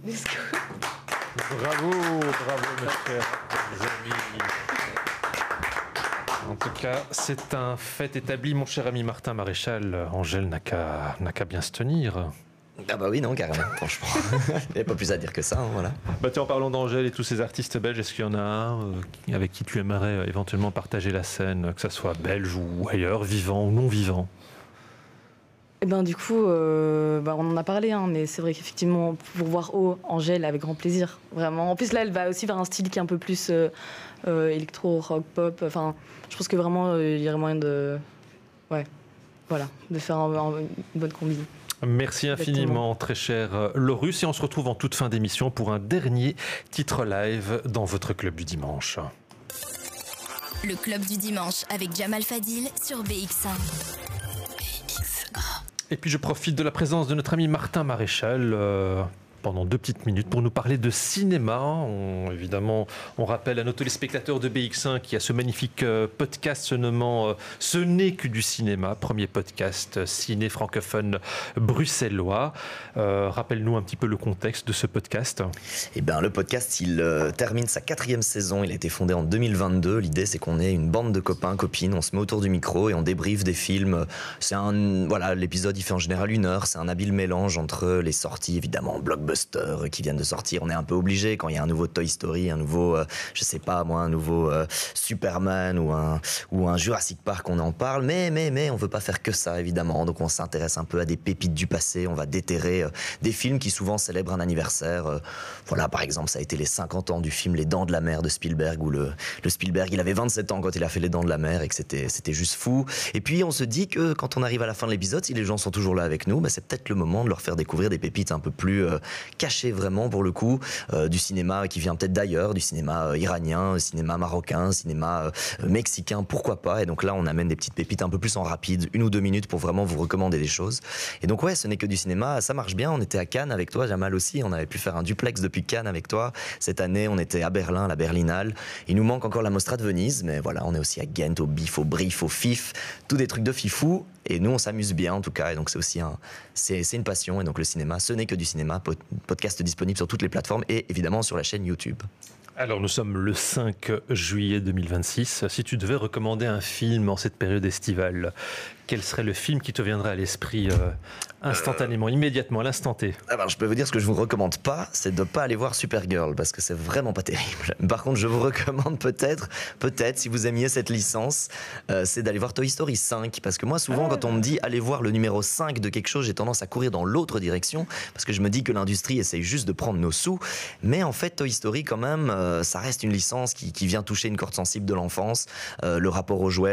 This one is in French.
Bravo, bravo mes chers amis. En tout cas, c'est un fait établi, mon cher ami Martin Maréchal. Angèle n'a qu'à bien se tenir. Ah bah oui, non, carrément, franchement. Il n'y a pas plus à dire que ça, hein, voilà. Bah tiens, en parlant d'Angèle et tous ces artistes belges, est-ce qu'il y en a un avec qui tu aimerais éventuellement partager la scène, que ça soit belge ou ailleurs, vivant ou non vivant? Et ben du coup, on en a parlé, hein, mais c'est vrai qu'effectivement, pour voir Angèle, avec grand plaisir, vraiment. En plus là, elle va aussi vers un style qui est un peu plus électro, rock, pop. Enfin, je pense que vraiment, il y aurait moyen de, de faire une bonne combi. Merci infiniment, très cher Laurus. Et on se retrouve en toute fin d'émission pour un dernier titre live dans votre Club du Dimanche. Le Club du Dimanche avec Jamal Fadil sur BX1. Et puis je profite de la présence de notre ami Martin Maréchal pendant 2 petites minutes pour nous parler de cinéma. Évidemment, on rappelle à nos téléspectateurs de BX1 qu'il y a ce magnifique podcast se nommant Ce n'est que du cinéma, premier podcast ciné francophone bruxellois. Rappelle-nous un petit peu le contexte de ce podcast. Eh bien, le podcast, il termine sa 4e saison. Il a été fondé en 2022. L'idée, c'est qu'on est une bande de copains, copines. On se met autour du micro et on débriefe des films. L'épisode, il fait en général 1 heure. C'est un habile mélange entre les sorties, évidemment, blockbusters qui viennent de sortir. On est un peu obligé quand il y a un nouveau Toy Story, un nouveau, un nouveau Superman ou un Jurassic Park, on en parle. Mais on veut pas faire que ça, évidemment. Donc on s'intéresse un peu à des pépites du passé. On va déterrer des films qui souvent célèbrent un anniversaire. Par exemple, ça a été les 50 ans du film Les Dents de la Mer de Spielberg, où le Spielberg, il avait 27 ans quand il a fait Les Dents de la Mer et que c'était juste fou. Et puis on se dit que quand on arrive à la fin de l'épisode, si les gens sont toujours là avec nous, c'est peut-être le moment de leur faire découvrir des pépites un peu plus cachées vraiment pour le coup, du cinéma qui vient peut-être d'ailleurs, du cinéma iranien, cinéma marocain, cinéma mexicain, pourquoi pas. Et donc là, on amène des petites pépites un peu plus en rapide, 1 ou 2 minutes pour vraiment vous recommander des choses. Et donc ce n'est que du cinéma, ça marche bien. On était à Cannes avec toi, Jamal aussi, on avait pu faire un duplex depuis Cannes avec toi. Cette année, on était à Berlin, la Berlinale. Il nous manque encore la Mostra de Venise, mais voilà, on est aussi à Ghent, au BIF, au BRIF, au FIF, tous des trucs de fifou. Et nous, on s'amuse bien en tout cas. Et donc c'est aussi c'est une passion. Et donc le cinéma, ce n'est que du cinéma. Podcast disponible sur toutes les plateformes et évidemment sur la chaîne YouTube. Alors nous sommes le 5 juillet 2026. Si tu devais recommander un film en cette période estivale, quel serait le film qui te viendrait à l'esprit instantanément, immédiatement, à l'instant T? Alors je peux vous dire ce que je vous recommande pas, c'est de pas aller voir Supergirl parce que c'est vraiment pas terrible. Par contre, je vous recommande peut-être si vous aimiez cette licence, c'est d'aller voir Toy Story 5 parce que moi souvent quand on me dit allez voir le numéro 5 de quelque chose, j'ai tendance à courir dans l'autre direction parce que je me dis que l'industrie essaye juste de prendre nos sous, mais en fait Toy Story quand même ça reste une licence qui vient toucher une corde sensible de l'enfance, le rapport aux jouets.